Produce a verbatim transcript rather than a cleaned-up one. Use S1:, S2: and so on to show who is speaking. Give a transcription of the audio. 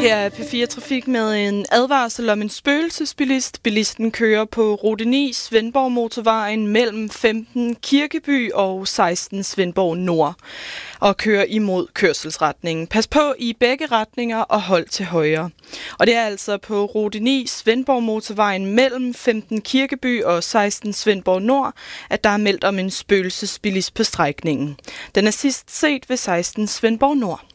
S1: Her er P fire Trafik med en advarsel om en spøgelsesbilist. Bilisten kører på rute ni Svendborg Motorvejen mellem femten Kirkeby og seksten Svendborg Nord og kører imod kørselsretningen. Pas på i begge retninger og hold til højre. Og det er altså på rute ni Svendborg Motorvejen mellem femten Kirkeby og seksten Svendborg Nord, at der er meldt om en spøgelsesbilist på strækningen. Den er sidst set ved seksten Svendborg Nord.